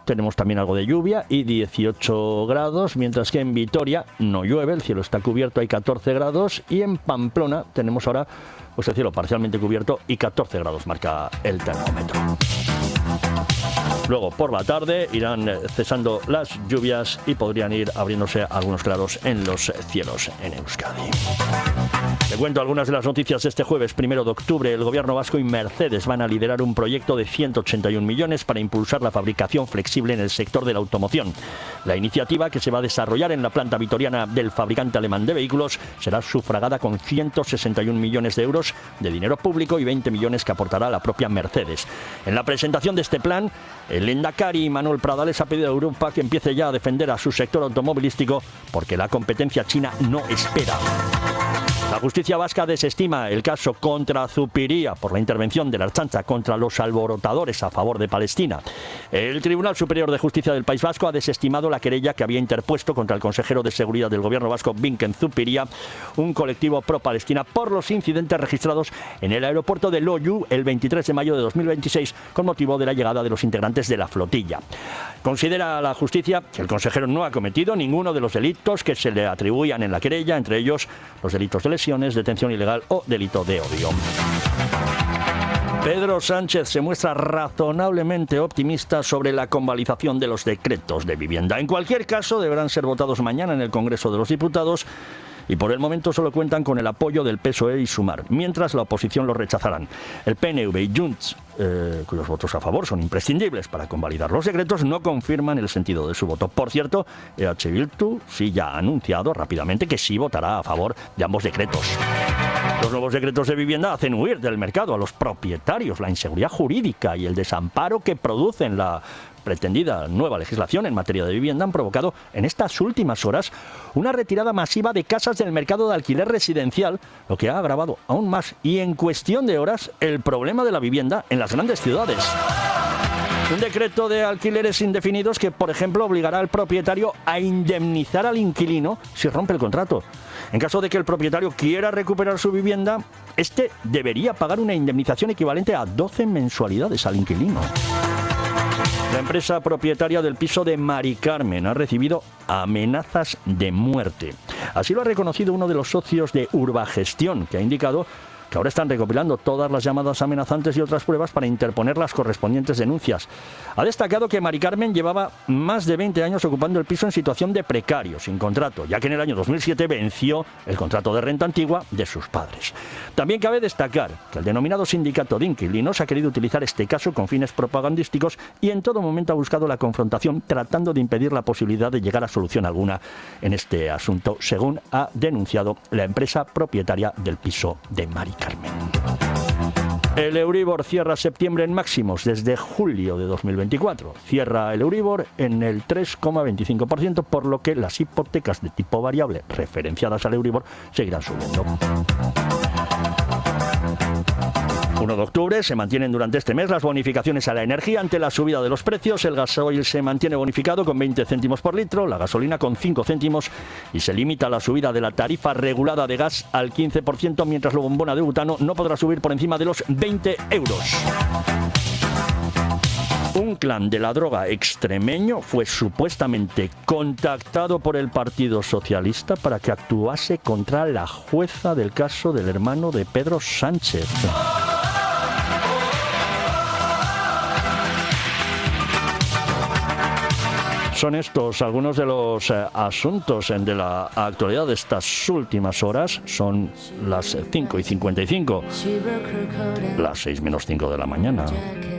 tenemos también algo de lluvia y 18 grados, mientras que en Vitoria no llueve, el cielo está cubierto, hay 14 grados, y en Pamplona tenemos ahora pues el cielo parcialmente cubierto y 14 grados marca el termómetro. Luego, por la tarde, irán cesando las lluvias y podrían ir abriéndose algunos claros en los cielos en Euskadi. Te cuento algunas de las noticias de este jueves 1 de octubre. El gobierno vasco y Mercedes van a liderar un proyecto de 181 millones para impulsar la fabricación flexible en el sector de la automoción. La iniciativa, que se va a desarrollar en la planta vitoriana del fabricante alemán de vehículos, será sufragada con 161 millones de euros de dinero público y 20 millones que aportará la propia Mercedes. En la presentación de este plan, el lehendakari Manuel Pradales ha pedido a Europa que empiece ya a defender a su sector automovilístico porque la competencia china no espera. La justicia vasca desestima el caso contra Zupiria por la intervención de la Ertzaintza contra los alborotadores a favor de Palestina. El Tribunal Superior de Justicia del País Vasco ha desestimado la querella que había interpuesto contra el consejero de Seguridad del Gobierno vasco, Binken Zupiria, un colectivo pro-Palestina, por los incidentes registrados en el aeropuerto de Loiu el 23 de mayo de 2026 con motivo de la llegada de los integrantes de la flotilla. Considera la justicia que el consejero no ha cometido ninguno de los delitos que se le atribuían en la querella, entre ellos los delitos de lesiones, detención ilegal o delito de odio. Pedro Sánchez se muestra razonablemente optimista sobre la convalidación de los decretos de vivienda. En cualquier caso, deberán ser votados mañana en el Congreso de los Diputados y por el momento solo cuentan con el apoyo del PSOE y Sumar, mientras la oposición los rechazarán. El PNV y Junts, cuyos votos a favor son imprescindibles para convalidar los decretos, no confirman el sentido de su voto. Por cierto, EH Bildu sí ya ha anunciado rápidamente que sí votará a favor de ambos decretos. Los nuevos decretos de vivienda hacen huir del mercado a los propietarios. La inseguridad jurídica y el desamparo que producen la pretendida nueva legislación en materia de vivienda han provocado en estas últimas horas una retirada masiva de casas del mercado de alquiler residencial, lo que ha agravado aún más y en cuestión de horas el problema de la vivienda en las grandes ciudades. Un decreto de alquileres indefinidos que, por ejemplo, obligará al propietario a indemnizar al inquilino si rompe el contrato. En caso de que el propietario quiera recuperar su vivienda, este debería pagar una indemnización equivalente a 12 mensualidades al inquilino. La empresa propietaria del piso de Mari Carmen ha recibido amenazas de muerte. Así lo ha reconocido uno de los socios de Urbagestión, que ha indicado que ahora están recopilando todas las llamadas amenazantes y otras pruebas para interponer las correspondientes denuncias. Ha destacado que Mari Carmen llevaba más de 20 años ocupando el piso en situación de precario, sin contrato, ya que en el año 2007 venció el contrato de renta antigua de sus padres. También cabe destacar que el denominado sindicato de inquilinos ha querido utilizar este caso con fines propagandísticos y en todo momento ha buscado la confrontación, tratando de impedir la posibilidad de llegar a solución alguna en este asunto, según ha denunciado la empresa propietaria del piso de Mari Carmen. El Euribor cierra septiembre en máximos desde julio de 2024. Cierra el Euribor en el 3,25%, por lo que las hipotecas de tipo variable referenciadas al Euribor seguirán subiendo. 1 de octubre se mantienen durante este mes las bonificaciones a la energía ante la subida de los precios. El gasoil se mantiene bonificado con 20 céntimos por litro, la gasolina con 5 céntimos y se limita la subida de la tarifa regulada de gas al 15%, mientras la bombona de butano no podrá subir por encima de los 20 euros. Un clan de la droga extremeño fue supuestamente contactado por el Partido Socialista para que actuase contra la jueza del caso del hermano de Pedro Sánchez. Son estos algunos de los asuntos de la actualidad de estas últimas horas. Son las 5:55, las 6 menos 5 de la mañana.